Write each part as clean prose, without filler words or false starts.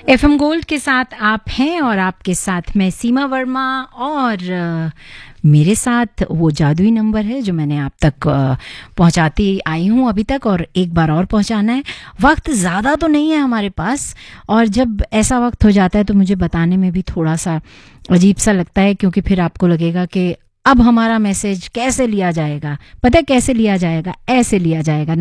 FM gold के साथ आप हैं और आपके साथ मैं सीमा वर्मा और मेरे साथ वो जादुई नंबर है जो मैंने आप तक पहुंचाती आई हूं अभी तक और एक बार और पहुंचाना है। वक्त ज़्यादा तो नहीं है हमारे पास और जब ऐसा वक्त हो जाता है तो मुझे बताने में भी थोड़ा सा अजीब सा लगता है, क्योंकि फिर आपको लगेगा कि अब हमारा मैसेज कैसे लिया जाएगा। पता है कैसे लिया जाएगा? ऐसे लिया जाएगा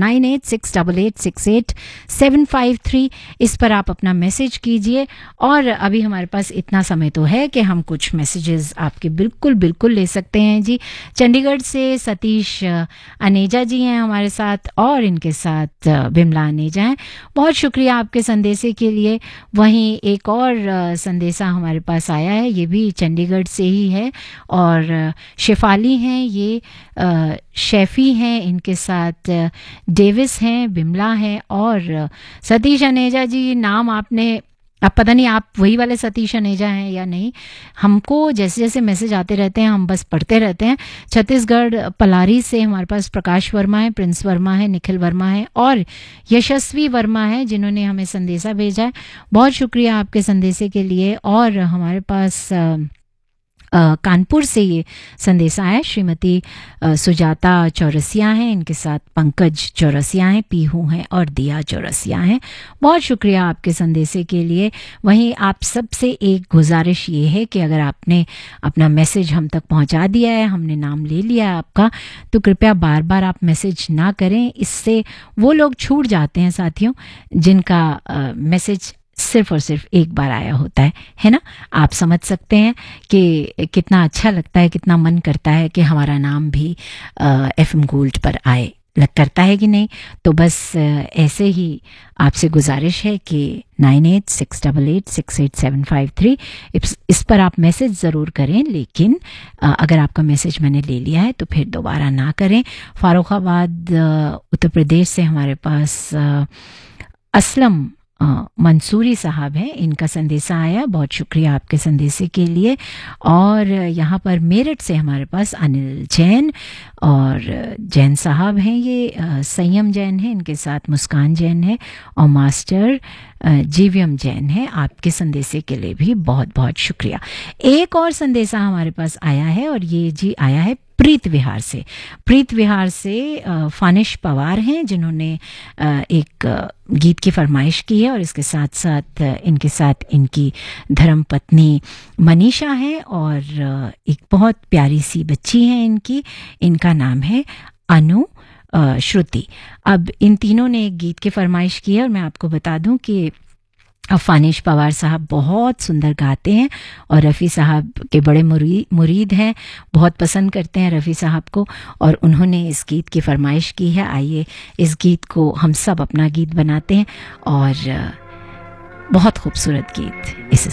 9868868753 इस पर आप अपना मैसेज कीजिए। और अभी हमारे पास इतना समय तो है कि हम कुछ मैसेजेस आपके बिल्कुल ले सकते हैं जी। चंडीगढ़ से सतीश अनेजा जी हैं हमारे साथ और इनके साथ बिमला अनेजा हैं। बहुत शुक्रिया आपके संदेशे के लिए। वहीं एक और संदेशा हमारे पास आया है, ये भी चंडीगढ़ से ही है और शेफाली हैं, ये शेफी हैं, इनके साथ डेविस हैं, बिमला हैं और सतीश अनेजा जी। नाम आपने, अब पता नहीं आप वही वाले सतीश अनेजा हैं या नहीं। हमको जैसे जैसे मैसेज आते रहते हैं हम बस पढ़ते रहते हैं। छत्तीसगढ़ पलारी से हमारे पास प्रकाश वर्मा है, प्रिंस वर्मा है, निखिल वर्मा है और यशस्वी वर्मा है जिन्होंने हमें संदेशा भेजा है। बहुत शुक्रिया आपके संदेशे के लिए। और हमारे पास कानपुर से ये संदेशा है, श्रीमती सुजाता चौरसिया हैं, इनके साथ पंकज चौरसिया हैं, पीहू हैं और दिया चौरसिया हैं। बहुत शुक्रिया आपके संदेशे के लिए। वहीं आप सबसे एक गुजारिश ये है कि अगर आपने अपना मैसेज हम तक पहुंचा दिया है, हमने नाम ले लिया है आपका, तो कृपया बार बार आप मैसेज ना करें। इससे वो लोग छूट जाते हैं साथियों जिनका मैसेज सिर्फ और सिर्फ एक बार आया होता है ना। आप समझ सकते हैं कि कितना अच्छा लगता है, कितना मन करता है कि हमारा नाम भी एफएम गोल्ड पर आए, करता है कि नहीं। तो बस ऐसे ही आपसे गुजारिश है कि 9868868753 इस पर आप मैसेज ज़रूर करें, लेकिन अगर आपका मैसेज मैंने ले लिया है तो फिर दोबारा ना करें। फ़ारुखाबाद उत्तर प्रदेश से हमारे पास असलम मंसूरी साहब हैं, इनका संदेशा आया। बहुत शुक्रिया आपके संदेशे के लिए। और यहाँ पर मेरठ से हमारे पास अनिल जैन और जैन साहब हैं, ये संयम जैन है, इनके साथ मुस्कान जैन है और मास्टर जीवीएम जैन है। आपके संदेशे के लिए भी बहुत बहुत शुक्रिया। एक और संदेशा हमारे पास आया है और ये जी आया है प्रीत विहार से। प्रीत विहार से फानिश पवार हैं जिन्होंने एक गीत की फरमाइश की है और इसके साथ साथ इनके साथ इनकी धर्मपत्नी मनीषा है और एक बहुत प्यारी सी बच्ची है इनकी, इनका नाम है अनु श्रुति। अब इन तीनों ने एक गीत की फरमाइश की है और मैं आपको बता दूं कि फानिश पवार साहब बहुत सुंदर गाते हैं और रफ़ी साहब के बड़े मुरीद हैं, बहुत पसंद करते हैं रफ़ी साहब को और उन्होंने इस गीत की फरमाइश की है। आइए इस गीत को हम सब अपना गीत बनाते हैं और बहुत खूबसूरत गीत इस